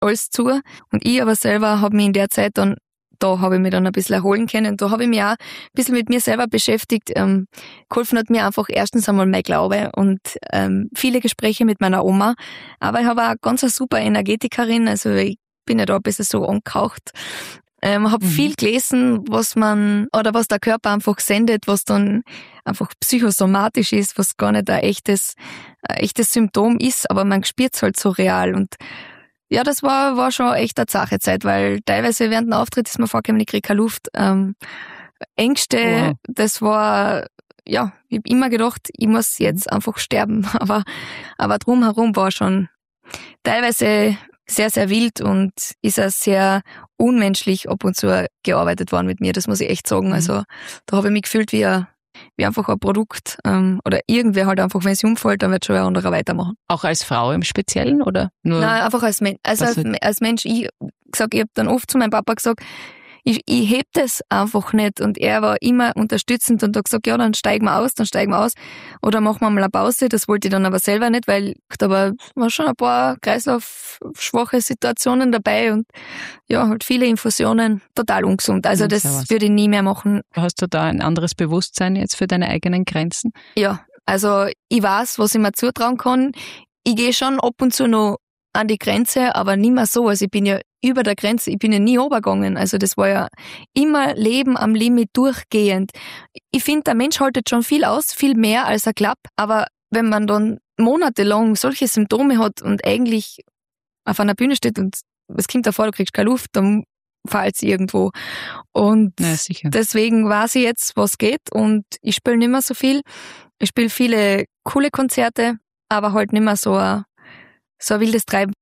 alles zu. Und ich aber selber habe mich in der Zeit dann, da habe ich mich dann ein bisschen erholen können. Da habe ich mich auch ein bisschen mit mir selber beschäftigt. Geholfen hat mir einfach erstens einmal mein Glaube und viele Gespräche mit meiner Oma. Aber ich habe auch ganz eine super Energetikerin, also ich bin ja da ein bisschen so angehaucht. Habe viel gelesen, was der Körper einfach sendet, was dann einfach psychosomatisch ist, was gar nicht ein echtes Symptom ist, aber man spürt's halt so real. Und ja, das war schon echt eine zache Zeit, weil teilweise während dem Auftritt ist mir vorgekommen, ich kriege keine Luft. Ängste, Das war, ja, ich habe immer gedacht, ich muss jetzt einfach sterben. Aber drumherum war schon teilweise sehr, sehr wild und ist auch sehr unmenschlich ab und zu gearbeitet worden mit mir, das muss ich echt sagen. Also da habe ich mich gefühlt wie einfach ein Produkt oder irgendwer halt einfach, wenn es umfällt, dann wird schon ein anderer weitermachen. Auch als Frau im Speziellen oder nur? Nein, einfach als Mensch. Also als Mensch, ich habe dann oft zu meinem Papa gesagt, ich heb das einfach nicht. Und er war immer unterstützend und hat gesagt, ja, dann steigen wir aus. Oder machen wir mal eine Pause. Das wollte ich dann aber selber nicht, weil da war schon ein paar kreislaufschwache Situationen dabei und ja, halt viele Infusionen, total ungesund. Also das würde ich nie mehr machen. Hast du da ein anderes Bewusstsein jetzt für deine eigenen Grenzen? Ja, also ich weiß, was ich mir zutrauen kann. Ich gehe schon ab und zu noch an die Grenze, aber nicht mehr so. Also ich bin ja über der Grenze, ich bin ja nie runtergegangen. Also das war ja immer Leben am Limit durchgehend. Ich finde, der Mensch haltet schon viel aus, viel mehr als er glaubt. Aber wenn man dann monatelang solche Symptome hat und eigentlich auf einer Bühne steht und es kommt davor, du kriegst keine Luft, dann fällt es irgendwo. Und deswegen weiß ich jetzt, was geht und ich spiele nicht mehr so viel. Ich spiele viele coole Konzerte, aber halt nicht mehr so ein wildes Treiben.